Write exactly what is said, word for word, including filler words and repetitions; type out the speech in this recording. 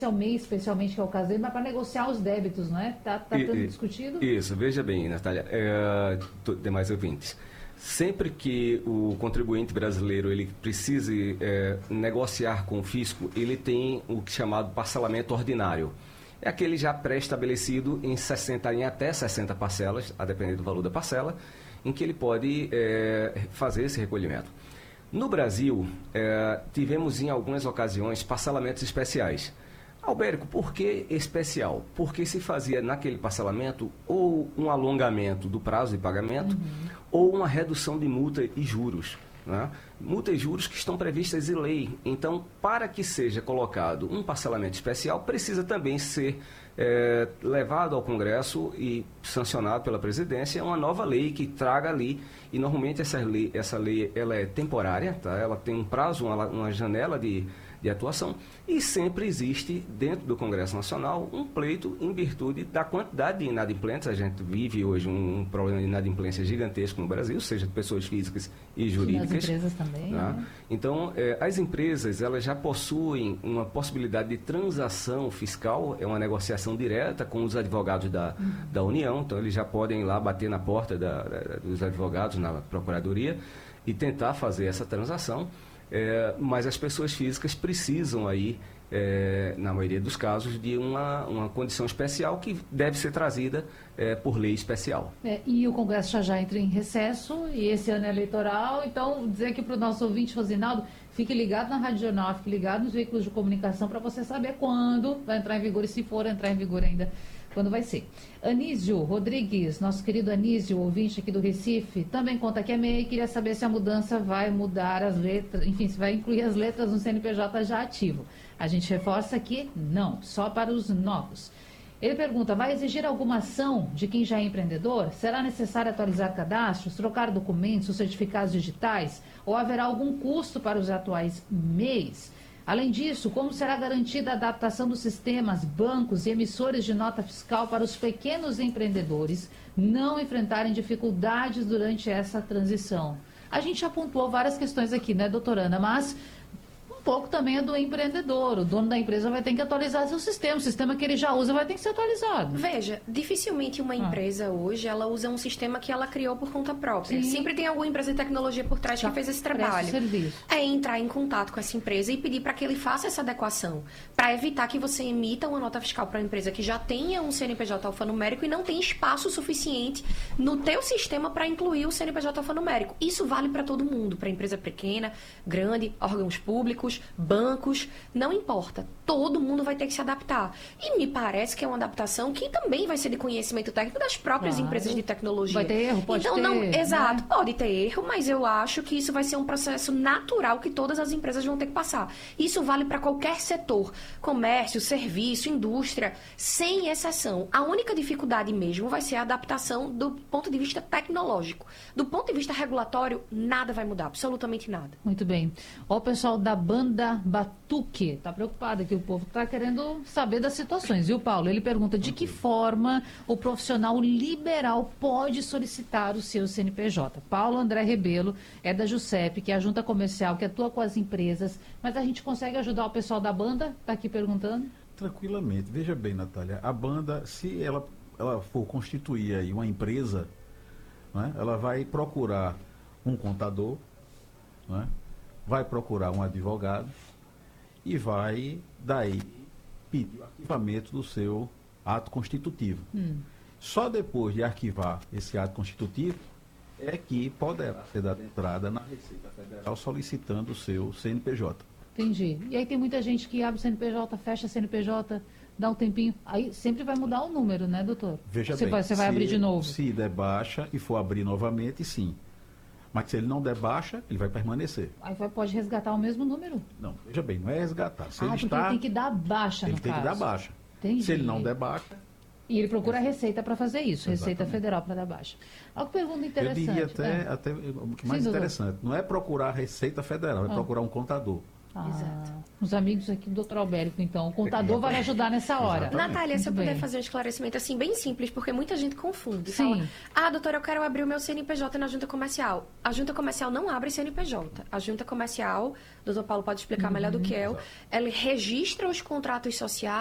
ao M E I, especialmente, que é o caso dele, mas para negociar os débitos, não é? Está tá sendo discutido? Isso, veja bem, Natália, é, demais ouvintes. Sempre que o contribuinte brasileiro ele precise é, negociar com o fisco, ele tem o que é chamado parcelamento ordinário. É aquele já pré-estabelecido em, sessenta, em até sessenta parcelas, a depender do valor da parcela, em que ele pode é, fazer esse recolhimento. No Brasil, é, tivemos em algumas ocasiões parcelamentos especiais. Albérico, por que especial? Porque se fazia naquele parcelamento ou um alongamento do prazo de pagamento uhum. ou uma redução de multa e juros. Né? Multa e juros que estão previstas em lei. Então, para que seja colocado um parcelamento especial, precisa também ser é, levado ao Congresso e sancionado pela presidência uma nova lei que traga ali, e normalmente essa lei, essa lei ela é temporária, tá? Ela tem um prazo, uma, uma janela de, de atuação, e sempre existe dentro do Congresso Nacional um pleito em virtude da quantidade de inadimplentes. A gente vive hoje um, um problema de inadimplência gigantesco no Brasil, seja de pessoas físicas e jurídicas. E as empresas também. Né? Né? Então, é, as empresas elas já possuem uma possibilidade de transação fiscal, é uma negociação direta com os advogados da, uhum. da União, então eles já podem ir lá bater na porta da, da, dos advogados na Procuradoria e tentar fazer essa transação. É, mas as pessoas físicas precisam aí, é, na maioria dos casos, de uma, uma condição especial que deve ser trazida é, por lei especial. É, e o Congresso já já entra em recesso, e esse ano é eleitoral, então dizer aqui para o nosso ouvinte, Rosinaldo, fique ligado na Rádio Jornal, fique ligado nos veículos de comunicação para você saber quando vai entrar em vigor e se for entrar em vigor ainda, quando vai ser. Anísio Rodrigues, nosso querido Anísio, ouvinte aqui do Recife, também conta que é M E I, queria saber se a mudança vai mudar as letras, enfim, se vai incluir as letras no C N P J já ativo. A gente reforça que não, só para os novos. Ele pergunta, vai exigir alguma ação de quem já é empreendedor? Será necessário atualizar cadastros, trocar documentos, certificados digitais? Ou haverá algum custo para os atuais M E Is? Além disso, como será garantida a adaptação dos sistemas, bancos e emissores de nota fiscal para os pequenos empreendedores não enfrentarem dificuldades durante essa transição? A gente já pontuou várias questões aqui, né, doutora Ana? Mas um pouco também é do empreendedor. O dono da empresa vai ter que atualizar seu sistema. O sistema que ele já usa vai ter que ser atualizado. Veja, dificilmente uma empresa ah. hoje, ela usa um sistema que ela criou por conta própria. Sim. Sempre tem alguma empresa de tecnologia por trás já que fez esse trabalho. Serviço. É entrar em contato com essa empresa e pedir para que ele faça essa adequação, para evitar que você emita uma nota fiscal para uma empresa que já tenha um C N P J alfanumérico e não tem espaço suficiente no teu sistema para incluir o C N P J alfanumérico. Isso vale para todo mundo, para empresa pequena, grande, órgãos públicos, bancos, não importa. Todo mundo vai ter que se adaptar. E me parece que é uma adaptação que também vai ser de conhecimento técnico das próprias claro. empresas de tecnologia. Vai ter erro, pode então, ter. Não, exato, né? pode ter erro, mas eu acho que isso vai ser um processo natural que todas as empresas vão ter que passar. Isso vale para qualquer setor, comércio, serviço, indústria, sem exceção. A única dificuldade mesmo vai ser a adaptação do ponto de vista tecnológico. Do ponto de vista regulatório, nada vai mudar, absolutamente nada. Muito bem. Ó, o pessoal da banda Batuque está preocupado que o povo está querendo saber das situações, viu, Paulo? Ele pergunta de que forma o profissional liberal pode solicitar o seu C N P J. Paulo André Rebelo é da JUSEP, que é a junta comercial que atua com as empresas, mas a gente consegue ajudar o pessoal da banda? Está aqui perguntando. Tranquilamente. Veja bem, Natália, a banda, se ela, ela for constituir aí uma empresa, né, ela vai procurar um contador, né, vai procurar um advogado e vai, daí, pedir o arquivamento do seu ato constitutivo. Hum. Só depois de arquivar esse ato constitutivo é que poderá ser dada entrada na Receita Federal solicitando o seu C N P J. Entendi. E aí tem muita gente que abre o C N P J, fecha C N P J, dá um tempinho, aí sempre vai mudar o número, né, doutor? Veja você bem, vai, você vai se, abrir de novo. Se der baixa e for abrir novamente, sim. Mas se ele não der baixa, ele vai permanecer. Aí vai, pode resgatar o mesmo número? Não, veja bem, não é resgatar. Se ah, ele porque está, ele tem que dar baixa, ele no tem caso. que dar baixa. Entendi. Se ele não der baixa... E ele procura a Receita para fazer isso, Exatamente. Receita Federal para dar baixa. Olha que pergunta interessante. Eu diria até, é. até o que mais Sim, interessante, não é procurar a Receita Federal, é ah. procurar um contador. Ah, Exato. os amigos aqui do doutor Albérico, então. O contador vai lhe ajudar nessa hora. Exatamente. Natália, se eu Muito puder bem. fazer um esclarecimento assim, bem simples, porque muita gente confunde. Sim. Fala, ah, doutora, eu quero abrir o meu C N P J na junta comercial. A junta comercial não abre C N P J. A junta comercial, o doutor Paulo pode explicar melhor do que eu, ela registra os contratos sociais.